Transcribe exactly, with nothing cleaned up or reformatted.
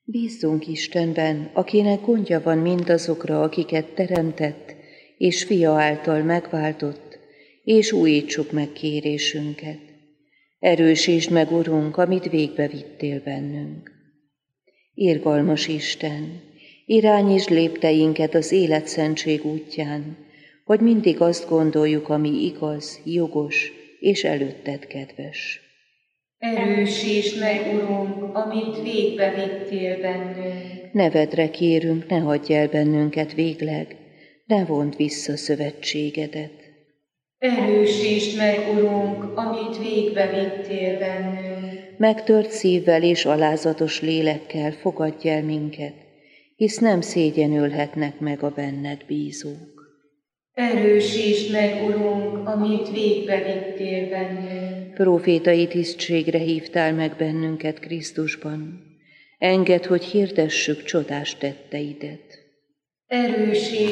Bízzunk Istenben, akinek gondja van mindazokra, akiket teremtett, és Fia által megváltott, és újítsuk meg kérésünket. Erősítsd meg, Urunk, amit végbe vittél bennünk. Irgalmas Isten, irányítsd lépteinket az életszentség útján, hogy mindig azt gondoljuk, ami igaz, jogos és előtted kedves. Erősítsd meg, Urunk, amit végbe vittél bennünk. Nevedre kérünk, ne hagyj el bennünket végleg, ne vond vissza szövetségedet. Erősítsd meg, Urunk, amit végbe vittél bennünk. Megtört szívvel és alázatos lélekkel fogadj el minket, hisz nem szégyenülhetnek meg a benned bízók. Erősítsd meg, Urunk, amit végbe vittél bennünk. Prófétai tisztségre hívtál meg bennünket Krisztusban. Engedd, hogy hirdessük csodás tetteidet. Erősítsd